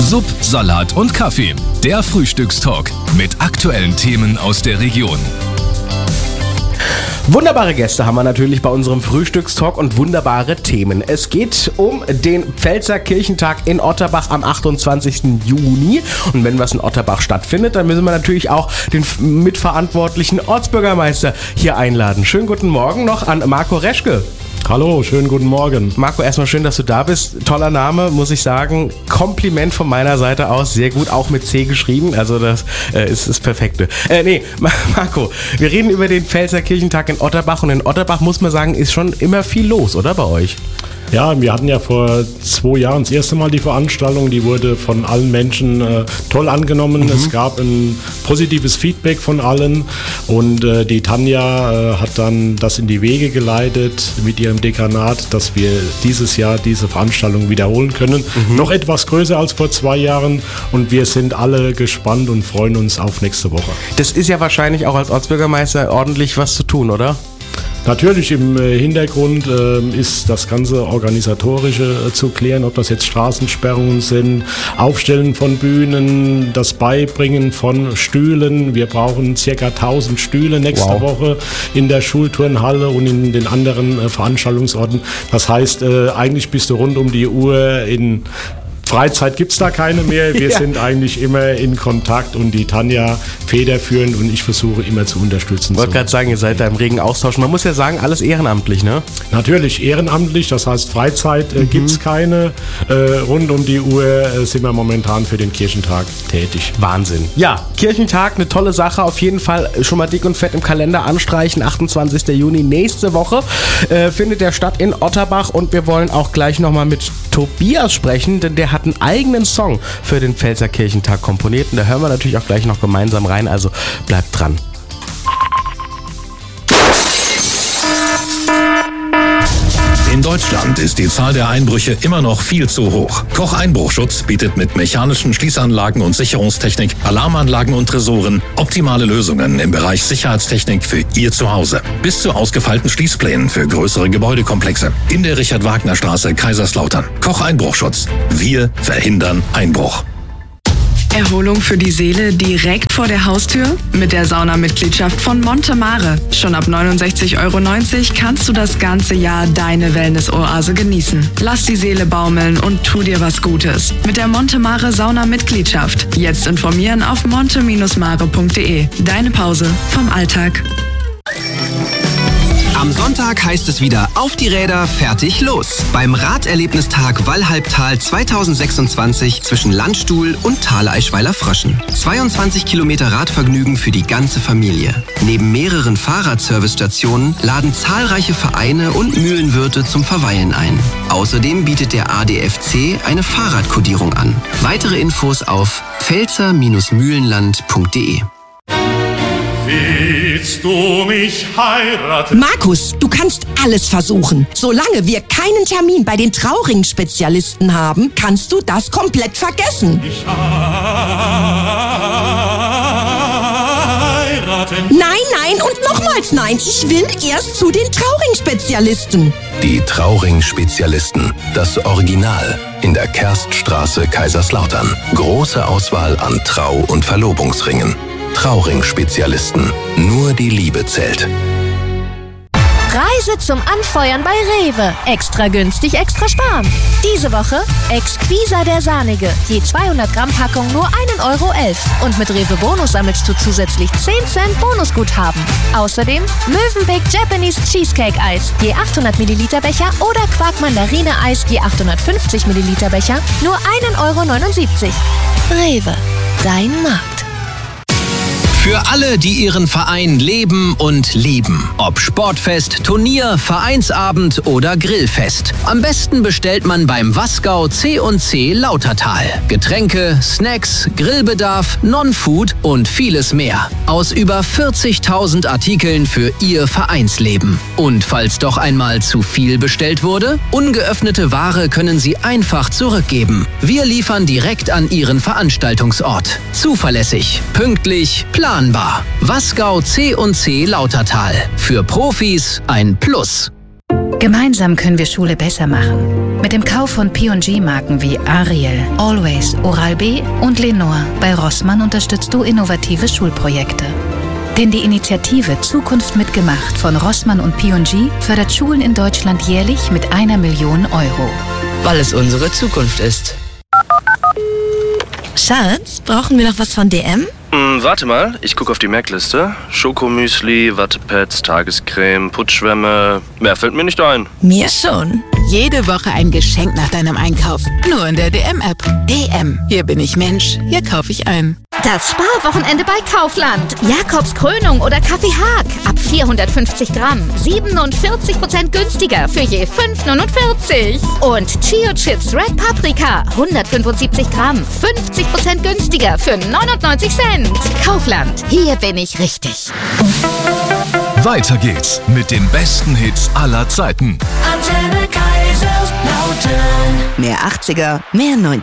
Sub, Salat und Kaffee. Der Frühstückstalk mit aktuellen Themen aus der Region. Wunderbare Gäste haben wir natürlich bei unserem Frühstückstalk und wunderbare Themen. Es geht um den Pfälzer Kirchentag in Otterbach am 28. Juni. Und wenn was in Otterbach stattfindet, dann müssen wir natürlich auch den mitverantwortlichen Ortsbürgermeister hier einladen. Schönen guten Morgen noch an Marco Reschke. Hallo, schönen guten Morgen. Marco, erstmal schön, dass du da bist. Toller Name, muss ich sagen. Kompliment von meiner Seite aus. Sehr gut, auch mit C geschrieben. Also das ist das Perfekte. Marco, wir reden über den Pfälzer Kirchentag in Otterbach. Und in Otterbach, muss man sagen, ist schon immer viel los, oder bei euch? Ja, wir hatten ja vor 2 Jahren das erste Mal die Veranstaltung. Die wurde von allen Menschen toll angenommen. Es gab ein positives Feedback von allen. Und die Tanja hat dann das in die Wege geleitet mit ihrem Dekanat, dass wir dieses Jahr diese Veranstaltung wiederholen können. Noch etwas größer als vor 2 Jahren. Und wir sind alle gespannt und freuen uns auf nächste Woche. Das ist ja wahrscheinlich auch als Ortsbürgermeister ordentlich was zu tun, oder? Natürlich im Hintergrund ist das ganze Organisatorische zu klären, ob das jetzt Straßensperrungen sind, Aufstellen von Bühnen, das Beibringen von Stühlen. Wir brauchen ca. 1000 Stühle nächste Woche in der Schulturnhalle und in den anderen Veranstaltungsorten. Das heißt, eigentlich bist du rund um die Uhr in Freizeit gibt es da keine mehr. Wir sind eigentlich immer in Kontakt und die Tanja federführend und ich versuche immer zu unterstützen. Ich wollte gerade sagen, ihr seid da im regen Austausch. Man muss ja sagen, alles ehrenamtlich, ne? Natürlich ehrenamtlich, das heißt Freizeit gibt es keine. Rund um die Uhr sind wir momentan für den Kirchentag tätig. Wahnsinn. Ja, Kirchentag, eine tolle Sache. Auf jeden Fall schon mal dick und fett im Kalender anstreichen. 28. Juni nächste Woche findet der statt in Otterbach und wir wollen auch gleich nochmal mit Tobias sprechen, denn der hat einen eigenen Song für den Pfälzer Kirchentag komponiert und da hören wir natürlich auch gleich noch gemeinsam rein, also bleibt dran. In Deutschland ist die Zahl der Einbrüche immer noch viel zu hoch. Koch Einbruchschutz bietet mit mechanischen Schließanlagen und Sicherungstechnik, Alarmanlagen und Tresoren optimale Lösungen im Bereich Sicherheitstechnik für Ihr Zuhause. Bis zu ausgefeilten Schließplänen für größere Gebäudekomplexe. In der Richard-Wagner-Straße, Kaiserslautern. Koch Einbruchschutz. Wir verhindern Einbruch. Erholung für die Seele direkt vor der Haustür? Mit der Saunamitgliedschaft von Montemare. Schon ab 69,90 € kannst du das ganze Jahr deine Wellness-Oase genießen. Lass die Seele baumeln und tu dir was Gutes. Mit der Montemare Saunamitgliedschaft. Jetzt informieren auf monte-mare.de. Deine Pause vom Alltag. Am Sonntag heißt es wieder auf die Räder, fertig, los. Beim Raderlebnistag Wallhalbtal 2026 zwischen Landstuhl und Thaleischweiler Fröschen. 22 Kilometer Radvergnügen für die ganze Familie. Neben mehreren Fahrradservicestationen laden zahlreiche Vereine und Mühlenwirte zum Verweilen ein. Außerdem bietet der ADFC eine Fahrradkodierung an. Weitere Infos auf pfälzer-mühlenland.de. Willst du mich heiraten? Markus, du kannst alles versuchen. Solange wir keinen Termin bei den Trauring-Spezialisten haben, kannst du das komplett vergessen. Ich heiraten? Nein und nochmals nein. Ich will erst zu den Trauring-Spezialisten. Die Trauring-Spezialisten. Das Original. In der Kerststraße, Kaiserslautern. Große Auswahl an Trau- und Verlobungsringen. Trauring-Spezialisten. Nur die Liebe zählt. Reise zum Anfeuern bei Rewe. Extra günstig, extra sparen. Diese Woche Exquisa der Sahnige. Je 200 Gramm Packung nur 1,11 € Und mit Rewe Bonus sammelst du zusätzlich 10 Cent Bonusguthaben. Außerdem Mövenpick Japanese Cheesecake Eis. Je 800 Milliliter Becher oder Quark Mandarine Eis. Je 850 Milliliter Becher. Nur 1,79 €. Rewe. Dein Markt. Für alle, die ihren Verein leben und lieben. Ob Sportfest, Turnier, Vereinsabend oder Grillfest. Am besten bestellt man beim Wasgau C&C Lautertal. Getränke, Snacks, Grillbedarf, Non-Food und vieles mehr. Aus über 40.000 Artikeln für Ihr Vereinsleben. Und falls doch einmal zu viel bestellt wurde, ungeöffnete Ware können Sie einfach zurückgeben. Wir liefern direkt an Ihren Veranstaltungsort. Zuverlässig, pünktlich, planbar. Wasgau C&C Lautertal. Für Profis ein Plus. Gemeinsam können wir Schule besser machen. Mit Mit dem Kauf von P&G-Marken wie Ariel, Always, Oral-B und Lenor bei Rossmann unterstützt du innovative Schulprojekte. Denn die Initiative Zukunft mitgemacht von Rossmann und P&G fördert Schulen in Deutschland jährlich mit 1 Million Euro. Weil es unsere Zukunft ist. Schatz, brauchen wir noch was von DM? Warte mal, ich gucke auf die Merkliste. Schokomüsli, Wattepads, Tagescreme, Putzschwämme. Mehr fällt mir nicht ein. Mir schon. Jede Woche ein Geschenk nach deinem Einkauf. Nur in der DM-App. DM. Hier bin ich Mensch. Hier kaufe ich ein. Das Sparwochenende bei Kaufland. Jakobs Krönung oder Kaffee Haag. Ab 450 Gramm. 47% günstiger für je 5,49. Und Chio Chips Red Paprika. 175 Gramm. 50% günstiger für 99 Cent. Kaufland. Hier bin ich richtig. Weiter geht's mit den besten Hits aller Zeiten. Antenne Kaiserslautern. Mehr 80er, mehr 90er.